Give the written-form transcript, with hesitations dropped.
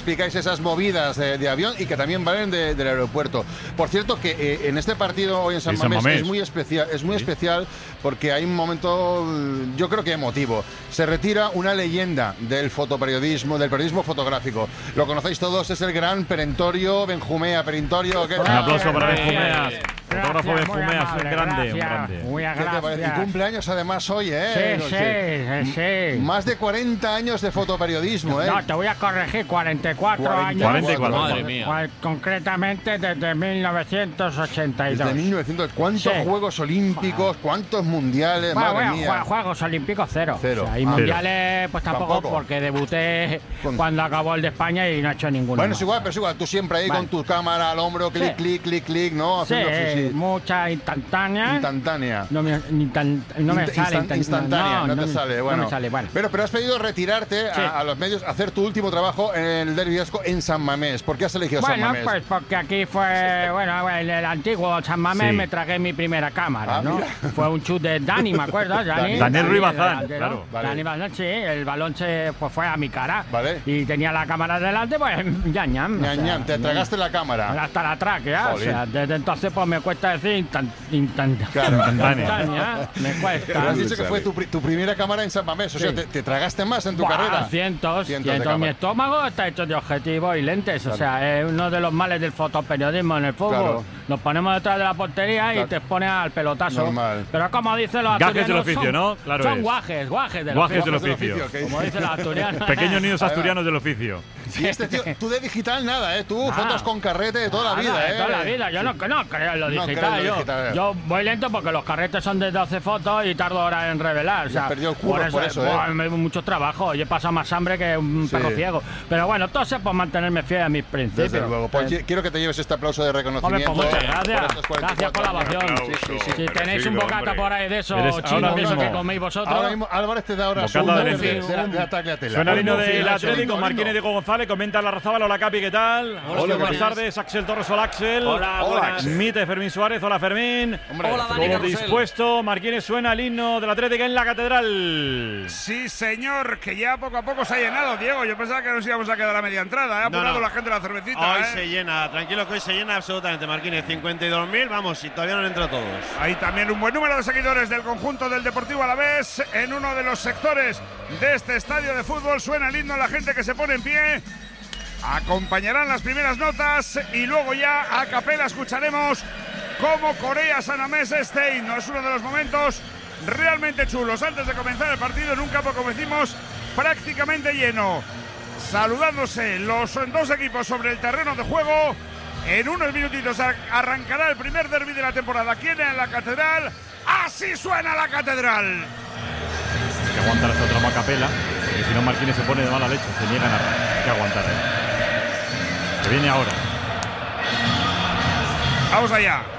explicáis esas movidas de avión y que también valen del aeropuerto. Por cierto, que en este partido hoy en San Mamés es muy especial porque hay un momento, yo creo que emotivo. Se retira una leyenda del fotoperiodismo, del periodismo fotográfico. Lo conocéis todos, es el gran Perentorio Benjumea. Perentorio, un aplauso para Benjumea. Fotógrafo Benjumea, es un grande. ¿Qué te parece? Y cumpleaños además hoy, ¿eh? Sí. Más de 40 años de fotoperiodismo, ¿eh? No, te voy a corregir, 44 años. 44. Madre mía. Concretamente desde 1982. Desde 1900. ¿Cuántos Juegos Olímpicos? ¿Cuántos mundiales? Madre mía. Juegos Olímpicos cero. Cero. O sea, y mundiales pues tampoco, porque debuté cuando acabó el de España y no he hecho ninguno. Bueno, es igual, pero es igual. Tú siempre ahí con tu cámara al hombro, clic, ¿no? Haciendo mucha instantánea. No me sale. Instantánea, no te sale. Bueno. No me sale, bueno. Pero has pedido retirarte a los medios, hacer tu último trabajo en el Derbi Vasco en San Mamés. ¿Por qué has elegido San Mamés? Bueno, pues porque aquí fue, en el antiguo San Mamés me tragué mi primera cámara, ¿no? Mira. Fue un chut de Dani, me acuerdo, Daniel Ruiz Bazán, claro. Dani Bazán, sí, el balón fue a mi cara. Vale. Y tenía la cámara delante, pues ñam. Te tragaste la cámara. Hasta la tráquea, o sea, desde entonces pues me cuesta decir instantánea. Me cuesta. Pero has dicho que fue tu primera cámara en San Mamés, o sea, te tragaste más en tu carrera. Cientos. Mi estómago está hecho de objetivos y lentes, o sea, es uno de los males del fotoperiodismo en el fútbol. Claro. Nos ponemos detrás de la portería y te pones al pelotazo. Normal. Pero como dicen los gajes asturianos, del oficio, ¿no? Claro, son guajes del oficio. Como dicen los asturianos. Pequeños niños asturianos del oficio. Y este tío, tú de digital nada, ¿eh? Tú fotos con carrete de toda la vida, ¿eh? De toda la vida, yo no creo en lo digital. Yo voy lento porque los carretes son de 12 fotos y tardo horas en revelar. O sea, perdió el curro por eso, mucho trabajo. Yo he pasado más hambre que un perro ciego. Pero bueno, todo es por mantenerme fiel a mis principios. Desde luego. Pues quiero que te lleves este aplauso de reconocimiento. Hombre, pues muchas gracias. Gracias por la ovación. Si tenéis un bocata por ahí de esos chinos de esos que coméis vosotros. Ahora mismo Álvarez te da ahora de ataque a tela. Suena el himno del Atlético, Marquín y Diego González, comenta la Razábal. Hola Capi, ¿qué tal? Hola, buenas tardes. Axel Torres, hola Axel. Hola. Mite Fermín Suárez, hola Fermín. Hola Dani Carrusel. Dispuesto, Marquínez, suena el himno del Atlético en la Catedral. Sí, señor, que ya poco a poco se ha llenado, Diego. Yo pensaba que nos íbamos a quedar a media entrada. Ha apurado la gente la cervecita. Hoy se llena, tranquilo que hoy se llena absolutamente, Marquínez. 52.000, vamos, y todavía no han entrado todos. Hay también un buen número de seguidores del conjunto del Deportivo Alavés en uno de los sectores de este estadio de fútbol. Suena el himno, la gente que se pone en pie. Acompañarán las primeras notas y luego ya a capela escucharemos cómo corea San Mamés este himno. Es uno de los momentos realmente chulos. Antes de comenzar el partido en un campo, como decimos, prácticamente lleno. Saludándose los dos equipos sobre el terreno de juego. En unos minutitos arrancará el primer derbi de la temporada. Aquí en la Catedral. ¡Así suena la Catedral! Hay que aguantar hasta otra macapela, porque si no Marquínez se pone de mala leche, se niegan a hay que aguantar. Que viene ahora. Vamos allá.